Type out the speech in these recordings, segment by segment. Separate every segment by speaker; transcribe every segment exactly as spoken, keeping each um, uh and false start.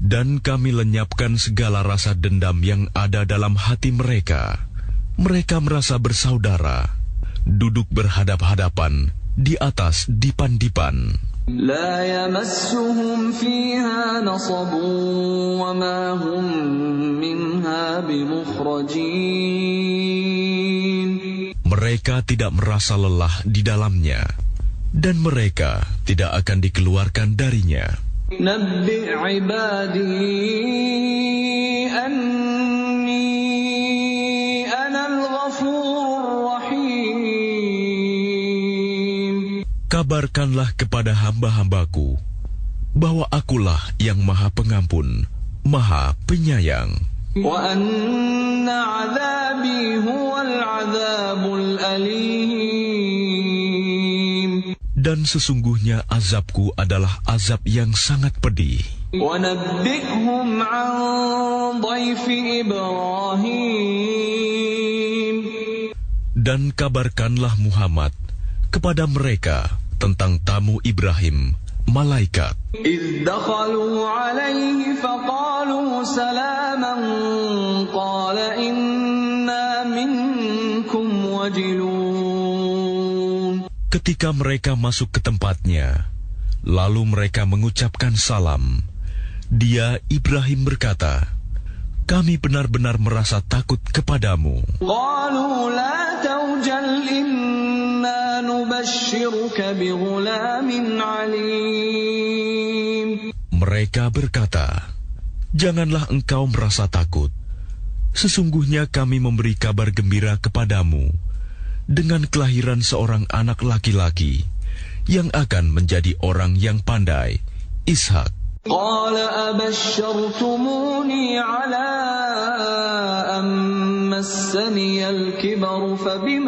Speaker 1: Dan kami lenyapkan segala rasa dendam yang ada dalam hati mereka. Mereka merasa bersaudara, duduk berhadap-hadapan di atas dipan-dipan.
Speaker 2: لا يمسهم فيها نصب وما هم منها بمخرجين.
Speaker 1: Mereka tidak merasa lelah di dalamnya, dan mereka tidak akan dikeluarkan darinya.
Speaker 2: نبئ عبادي أني أنا الغفور الرحيم.
Speaker 1: Kabarkanlah kepada hamba-hambaku bahwa akulah yang Maha Pengampun, Maha Penyayang.
Speaker 2: وأن عذابي هو العذاب الأليم.
Speaker 1: Dan sesungguhnya azabku adalah azab yang sangat pedih.
Speaker 2: وَنَبِّئْهُمْ عَنْ ضَيْفِ إِبْرَاهِيمَ.
Speaker 1: Dan kabarkanlah Muhammad kepada mereka tentang tamu Ibrahim, malaikat.
Speaker 2: إِذْ دَخَلُوا عَلَيْهِ فَقَالُوا سَلَامًا قَالَ إِنَّا مِنْكُمْ وَجِلُونَ.
Speaker 1: Ketika mereka masuk ke tempatnya, lalu mereka mengucapkan salam. Dia, Ibrahim, berkata, "Kami benar-benar merasa takut kepadamu."
Speaker 2: قَالُوا لَا تَوْجَلْ إِنَّا نُبَشِّرُكَ بِغُلَامٍ عَلِيمٍ.
Speaker 1: Mereka berkata, "Janganlah engkau merasa takut. Sesungguhnya kami memberi kabar gembira kepadamu dengan kelahiran seorang anak laki-laki yang akan menjadi orang yang pandai, Ishak."
Speaker 2: قال أبشرتموني على أن مسني الكبر فبم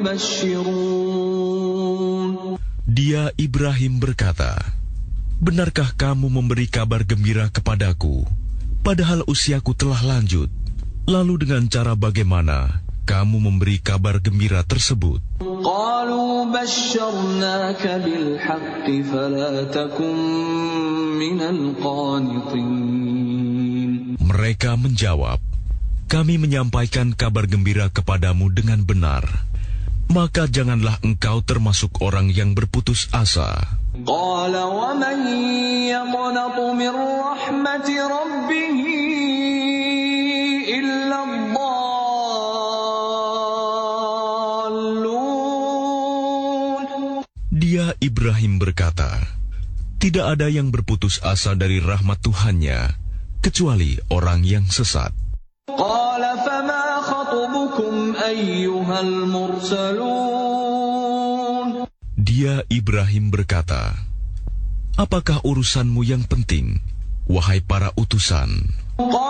Speaker 2: تبشرون.
Speaker 1: Dia, Ibrahim, berkata, "Benarkah kamu memberi kabar gembira kepadaku, padahal usiaku telah lanjut? Lalu dengan cara bagaimana kamu memberi kabar gembira tersebut?"
Speaker 2: قالوا بشرناك بالحق فلا تكن من القانطين.
Speaker 1: Mereka menjawab, "Kami menyampaikan kabar gembira kepadamu dengan benar, maka janganlah engkau termasuk orang yang berputus asa."
Speaker 2: قال ومن يقنط من رحمة ربه إلا الضالون.
Speaker 1: Dia, Ibrahim, berkata, "Tidak ada yang berputus asa dari rahmat Tuhannya, kecuali orang yang sesat."
Speaker 2: قال فما خطبكم أيها المرسلون.
Speaker 1: Dia, Ibrahim, berkata, "Apakah urusanmu yang penting, wahai para utusan?"